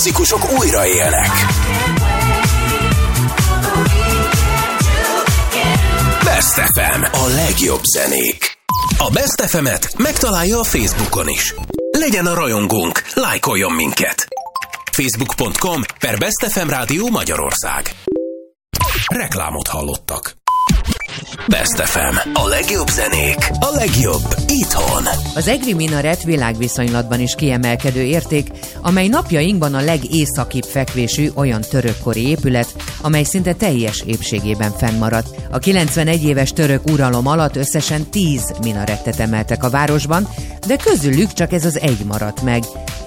klasszikusok újraélnek. Best FM, a legjobb zenék. A Best FM-et megtalálja a Facebookon is. Legyen a rajongónk, lájkoljon minket. Facebook.com/Best FM Rádió Magyarország. Reklámot hallottak. Best FM, a legjobb zenék, a legjobb itthon. Az Egri minaret világviszonylatban is kiemelkedő érték, amely napjainkban a legészakibb fekvésű olyan törökkori épület, amely szinte teljes épségében fennmaradt. A 91 éves török uralom alatt összesen 10 minarettet emeltek a városban, de közülük csak ez az egy maradt meg.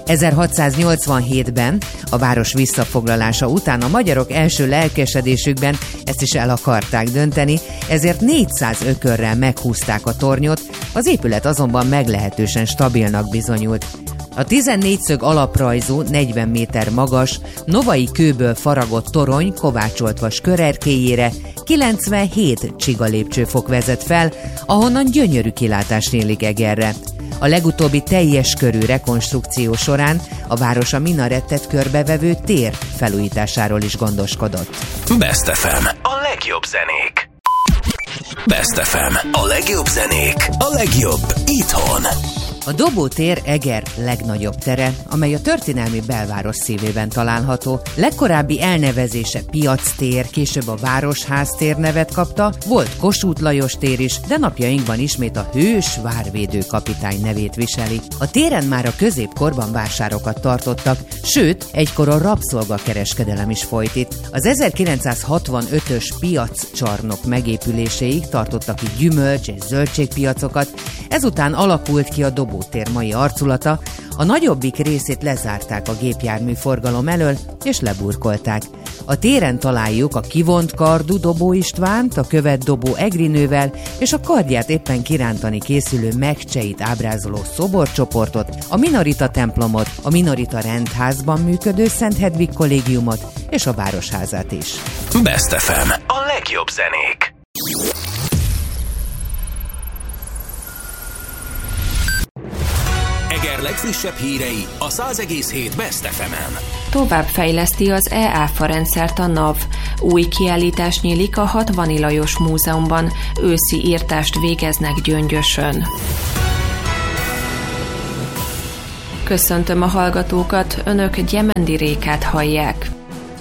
1687-ben, a város visszafoglalása után a magyarok első lelkesedésükben ezt is el akarták dönteni, ezért 400 ökörrel meghúzták a tornyot, az épület azonban meglehetősen stabilnak bizonyult. A 14 szög alaprajzú, 40 méter magas, novai kőből faragott torony kovácsolt vas körerkélyére 97 csiga lépcsőfok vezet fel, ahonnan gyönyörű kilátás nyílik Egerre. A legutóbbi teljes körű rekonstrukció során a város a minarettet körbevevő tér felújításáról is gondoskodott. Best FM, a legjobb zenék. Best FM, a legjobb zenék, a legjobb itthon. A Dobó tér Eger legnagyobb tere, amely a történelmi belváros szívében található. Legkorábbi elnevezése Piac tér, később a Városház tér nevet kapta, volt Kossuth Lajos tér is, de napjainkban ismét a hős várvédő kapitány nevét viseli. A téren már a középkorban vásárokat tartottak, sőt, egykor a rabszolgakereskedelem is folyt itt. Az 1965-ös piaccsarnok megépüléséig tartottak itt gyümölcs- és zöldségpiacokat, ezután alakult ki a Dobó tér mai arculata, a nagyobbik részét lezárták a gépjármű forgalom elől, és leburkolták. A téren találjuk a kivont kardú Dobó Istvánt, a követ Dobó Egrinővel, és a kardját éppen kirántani készülő Megcseit ábrázoló szoborcsoportot, a Minorita templomot, a Minorita rendházban működő Szent Hedvig kollégiumot, és a Városházát is. Best FM, a legjobb zenék. Eger legfrissebb hírei a 100,7 Best FM-en. Továbbfejleszti az e-áfa rendszert a NAV. Új kiállítás nyílik a Hatvani Lajos Múzeumban. Őszi írtást végeznek Gyöngyösön. Köszöntöm a hallgatókat, önök Gyemendi Rékát hallják.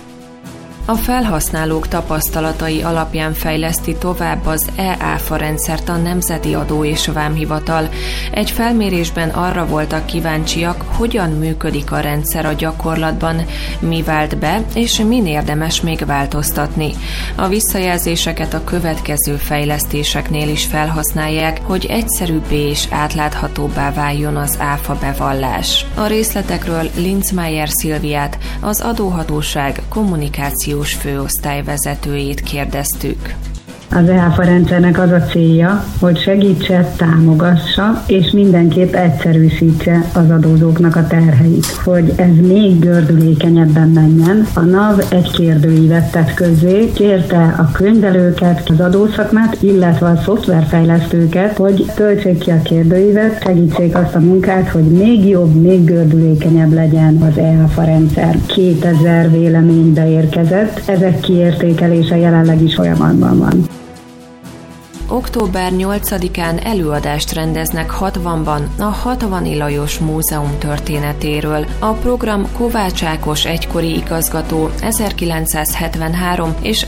A felhasználók tapasztalatai alapján fejleszti tovább az e-áfa rendszert a Nemzeti Adó és Vámhivatal. Egy felmérésben arra voltak kíváncsiak, hogyan működik a rendszer a gyakorlatban, mi vált be, és min érdemes még változtatni. A visszajelzéseket a következő fejlesztéseknél is felhasználják, hogy egyszerűbbé és átláthatóbbá váljon az áfa bevallás. A részletekről Linzmeier Szilviát, az adóhatóság kommunikációs főosztályvezetőjét kérdeztük. Az e-áfa rendszernek az a célja, hogy segítse, támogassa és mindenképp egyszerűsítse az adózóknak a terheit. Hogy ez még gördülékenyebben menjen, a NAV egy kérdőívet tett közzé, kérte a könyvelőket, az adószakmát, illetve a szoftverfejlesztőket, hogy töltsék ki a kérdőívet, segítsék azt a munkát, hogy még jobb, még gördülékenyebb legyen az e-áfa rendszer. 2000 vélemény beérkezett, ezek kiértékelése jelenleg is folyamatban van. Október 8-án előadást rendeznek Hatvanban a Hatvani Lajos Múzeum történetéről. A program Kovács Ákos egykori igazgató 1973 és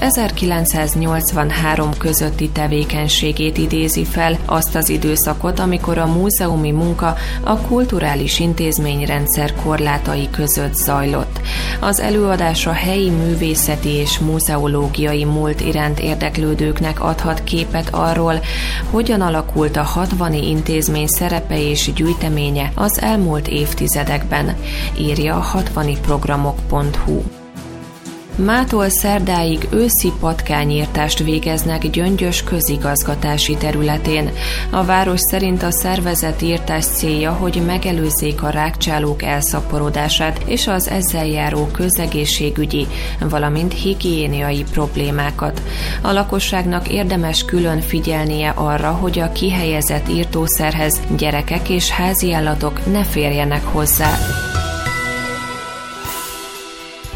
1983 közötti tevékenységét idézi fel, azt az időszakot, amikor a múzeumi munka a kulturális intézményrendszer korlátai között zajlott. Az előadás a helyi művészeti és múzeológiai múlt iránt érdeklődőknek adhat képet arról, hogyan alakult a hatvani intézmény szerepe és gyűjteménye az elmúlt évtizedekben, írja a hatvaniprogramok.hu. Mától szerdáig őszi patkányírtást végeznek Gyöngyös közigazgatási területén. A város szerint a szervezett írtás célja, hogy megelőzzék a rágcsálók elszaporodását és az ezzel járó közegészségügyi, valamint higiéniai problémákat. A lakosságnak érdemes külön figyelnie arra, hogy a kihelyezett írtószerhez gyerekek és háziállatok ne férjenek hozzá.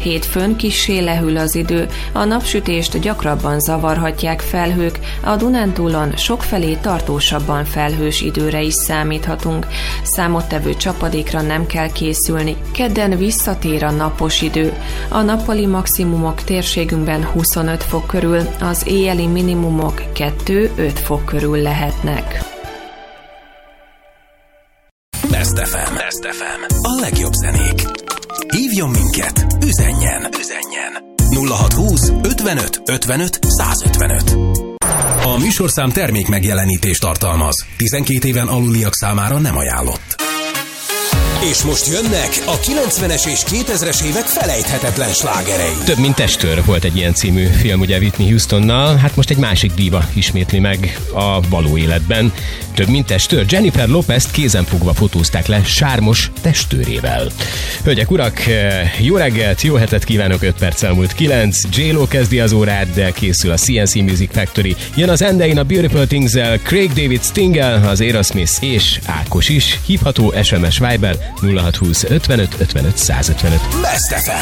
Hétfőn kissé lehűl az idő, a napsütést gyakrabban zavarhatják felhők, a Dunántúlon sokfelé tartósabban felhős időre is számíthatunk. Számottevő csapadékra nem kell készülni. Kedden visszatér a napos idő. A nappali maximumok térségünkben 25 fok körül, az éjjeli minimumok 2-5 fok körül lehetnek. Best FM. A legjobb zenék. Hívjon minket, üzenjen. 0620 55 55 155. A műsorszám termék megjelenítést tartalmaz. 12 éven aluliak számára nem ajánlott. És most jönnek a 90-es és 2000-es évek felejthetetlen slágerei. Több mint testőr volt egy ilyen című film, ugye Whitney Houstonnal, hát most egy másik díva ismétli meg a való életben. Több mint testőr, Jennifer Lopez-t kézenfogva fotózták le sármos testőrével. Hölgyek, urak, jó reggelt, jó hetet kívánok, 5 perc elmúlt 9. J-Lo kezdi az órát, de készül a CNC Music Factory. Jön az Endein a Beautiful Things-el, Craig David Sting-el, az Aerosmith és Ákos is. Hívható SMS Viber 0620 55 55 155. Best FM.